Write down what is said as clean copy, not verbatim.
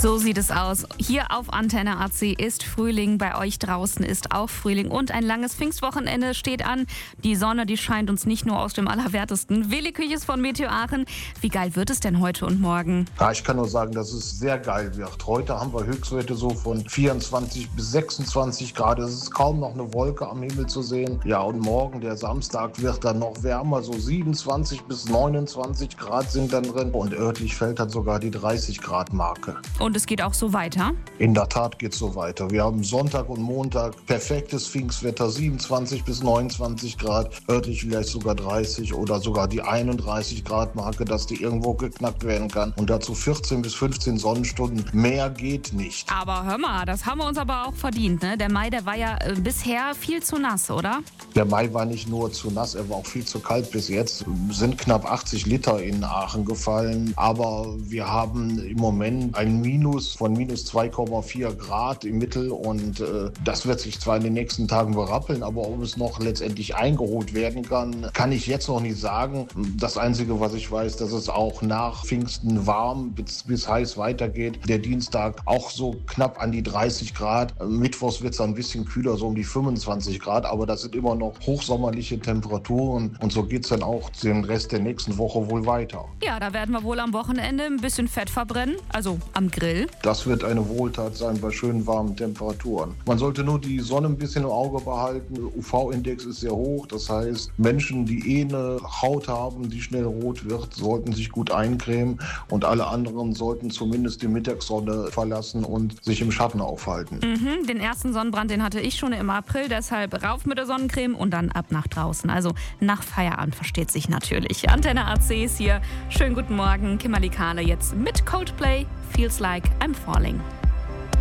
So sieht es aus. Hier auf Antenne AC ist Frühling, bei euch draußen ist auch Frühling und ein langes Pfingstwochenende steht an. Die Sonne, die scheint uns nicht nur aus dem Allerwertesten. Willi Küches von Meteo Aachen. Wie geil wird es denn heute und morgen? Ja, ich kann nur sagen, dass es sehr geil wird. Heute haben wir Höchstwerte so von 24 bis 26 Grad. Es ist kaum noch eine Wolke am Himmel zu sehen. Ja, und morgen, der Samstag, wird dann noch wärmer. So 27 bis 29 Grad sind dann drin. Und örtlich fällt dann sogar die 30 Grad Marke. Und es geht auch so weiter? In der Tat geht es so weiter. Wir haben Sonntag und Montag perfektes Pfingstwetter, 27 bis 29 Grad, örtlich vielleicht sogar 30 oder sogar die 31 Grad Marke, dass die irgendwo geknackt werden kann. Und dazu 14 bis 15 Sonnenstunden. Mehr geht nicht. Aber hör mal, das haben wir uns aber auch verdient, ne? Der Mai, der war ja bisher viel zu nass, oder? Der Mai war nicht nur zu nass, er war auch viel zu kalt bis jetzt. Sind knapp 80 Liter in Aachen gefallen. Aber wir haben im Moment ein Minus von minus 2,4 Grad im Mittel. Und das wird sich zwar in den nächsten Tagen berappeln, aber ob es noch letztendlich eingeholt werden kann, kann ich jetzt noch nicht sagen. Das Einzige, was ich weiß, dass es auch nach Pfingsten warm bis heiß weitergeht. Der Dienstag auch so knapp an die 30 Grad. Mittwochs wird es ein bisschen kühler, so um die 25 Grad. Aber das sind immer noch hochsommerliche Temperaturen. Und so geht es dann auch den Rest der nächsten Woche wohl weiter. Ja, da werden wir wohl am Wochenende ein bisschen Fett verbrennen, also am Grill. Das wird eine Wohltat sein bei schön warmen Temperaturen. Man sollte nur die Sonne ein bisschen im Auge behalten. UV-Index ist sehr hoch. Das heißt, Menschen, die eine Haut haben, die schnell rot wird, sollten sich gut eincremen. Und alle anderen sollten zumindest die Mittagssonne verlassen und sich im Schatten aufhalten. Den ersten Sonnenbrand, den hatte ich schon im April. Deshalb rauf mit der Sonnencreme und dann ab nach draußen. Also nach Feierabend, versteht sich natürlich. Antenne AC ist hier. Schönen guten Morgen. Kimberly Kahle jetzt mit Coldplay. Feels like I'm falling.